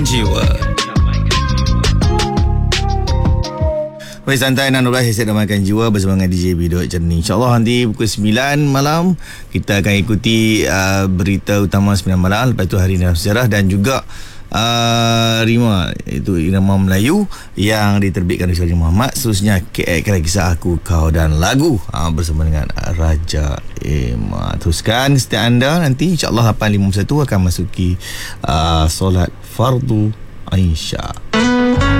Jiwa. Baik, santai dan Nurul Hasib Damaikan Jiwa bersama dengan DJ Bidok Cerni. InsyaAllah nanti pukul 9 malam kita akan ikuti berita utama 9 malam. Lepas tu Hari Dalam Sejarah dan juga Rima, itu irama Melayu yang diterbitkan oleh Syarif Muhammad. Seterusnya Kisah Aku, Kau dan Lagu bersama dengan Raja Emma. Teruskan setiap anda. Nanti insyaAllah 8.51 akan masuki solat fardu Aisyah.